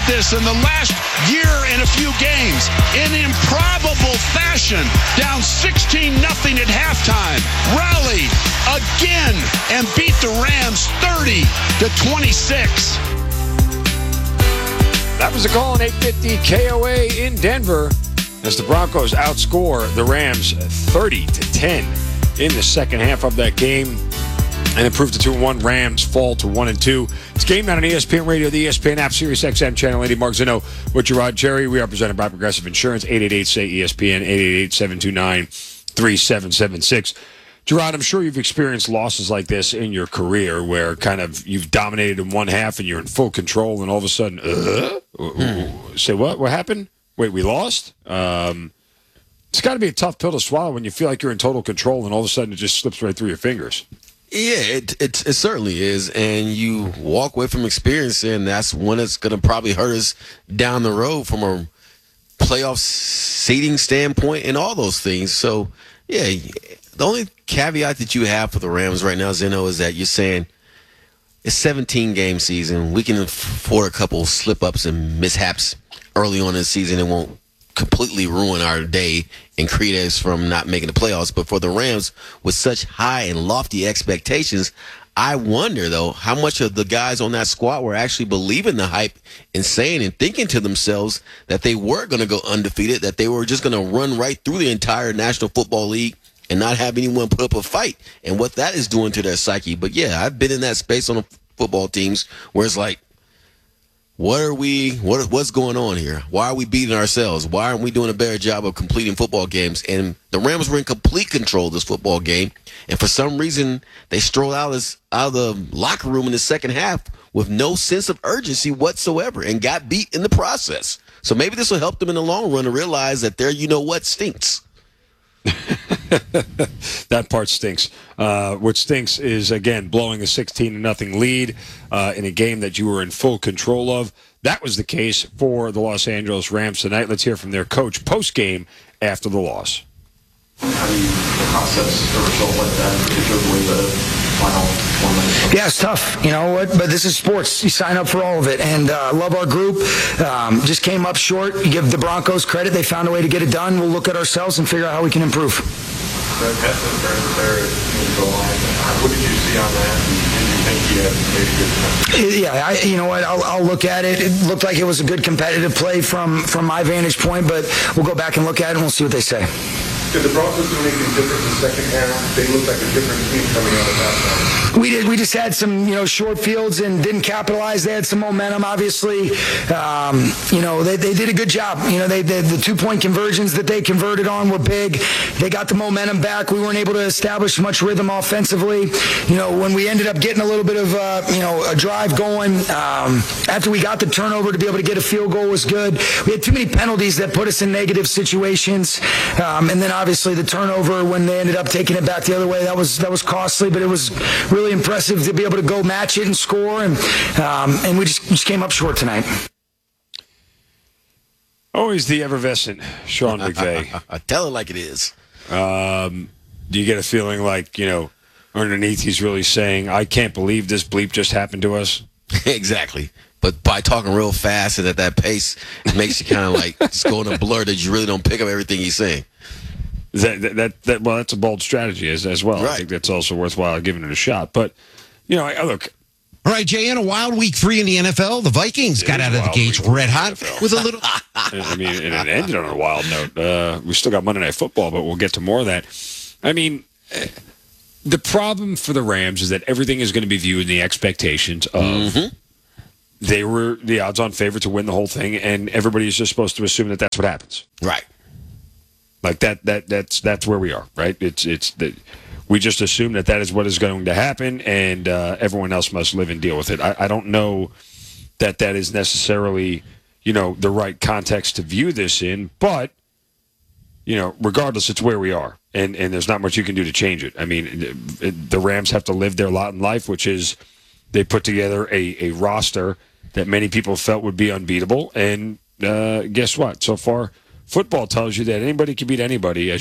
this in the last year and a few games in improbable fashion, down 16-0 at halftime. Rally again and beat the Rams 30-26. That was a call on 850 KOA in Denver as the Broncos outscore the Rams 30-10 in the second half of that game. And improve to 2-1. Rams fall to 1-2. It's Game Night on ESPN Radio, the ESPN app, Sirius XM Channel 80. Mark Zinno with Gerard Jerry. We are presented by Progressive Insurance. 888-SAY-ESPN. 888-729-3776. Gerard, I'm sure you've experienced losses like this in your career where kind of you've dominated in one half and you're in full control and all of a sudden, say what? What happened? Wait, we lost? It's got to be a tough pill to swallow when you feel like you're in total control and all of a sudden it just slips right through your fingers. Yeah, it certainly is, and you walk away from experience, and that's when it's going to probably hurt us down the road from a playoff seeding standpoint and all those things. So, yeah, the only caveat that you have for the Rams right now, Zeno, is that you're saying it's a 17-game season. We can afford a couple slip-ups and mishaps early on in the season. It won't completely ruin our day and create us from not making the playoffs. But for the Rams, with such high and lofty expectations, I wonder, though, how much of the guys on that squad were actually believing the hype and saying and thinking to themselves that they were going to go undefeated, that they were just going to run right through the entire National Football League and not have anyone put up a fight, and what that is doing to their psyche. But, yeah, I've been in that space on the football teams where it's like, what's going on here? Why are we beating ourselves? Why aren't we doing a better job of completing football games? And the Rams were in complete control of this football game. And for some reason, they strolled out of the locker room in the second half with no sense of urgency whatsoever and got beat in the process. So maybe this will help them in the long run to realize that their you-know-what stinks. That part stinks. What stinks is, again, blowing a 16-0 lead in a game that you were in full control of. That was the case for the Los Angeles Rams tonight. Let's hear from their coach post-game after the loss. How do you process a result like that, particularly the final 1 minute? Yeah, it's tough, you know what? But this is sports. You sign up for all of it. And love our group. Just came up short. You give the Broncos credit. They found a way to get it done. We'll look at ourselves and figure out how we can improve. What did you see on that? Did you think you had made a good time? Yeah, you know what? I'll look at it. It looked like it was a good competitive play from my vantage point, but we'll go back and look at it and we'll see what they say. Did the Broncos do anything different in the second half? They looked like a different team coming out of that time. We did. We just had some, short fields and didn't capitalize. They had some momentum, obviously. They did a good job. The 2-point conversions that they converted on were big. They got the momentum back. We weren't able to establish much rhythm offensively. When we ended up getting a little bit of, a drive going, after we got the turnover to be able to get a field goal was good. We had too many penalties that put us in negative situations. And then obviously the turnover when they ended up taking it back the other way, that was costly, but it was really impressive to be able to go match it and score, and we just came up short tonight. Always the effervescent Sean McVay. Tell it like it is. Do you get a feeling like, underneath he's really saying, I can't believe this bleep just happened to us? Exactly. But by talking real fast and at that pace, it makes you kind of like just go in a blur that you really don't pick up everything he's saying. Well, that's a bold strategy as well. Right. I think that's also worthwhile giving it a shot. But, look. All right, Jay, in a wild week 3 in the NFL, the Vikings got out of the gates red hot with a little. I mean, and it ended on a wild note. We still got Monday Night Football, but we'll get to more of that. I mean, the problem for the Rams is that everything is going to be viewed in the expectations of they were the odds-on favorite to win the whole thing, and everybody is just supposed to assume that that's what happens. Right. Like that's where we are, right? We just assume that is what is going to happen, and everyone else must live and deal with it. I don't know that is necessarily, the right context to view this in, but, regardless, it's where we are, and there's not much you can do to change it. I mean, the Rams have to live their lot in life, which is they put together a roster that many people felt would be unbeatable, and guess what? So far, football tells you that anybody can beat anybody, as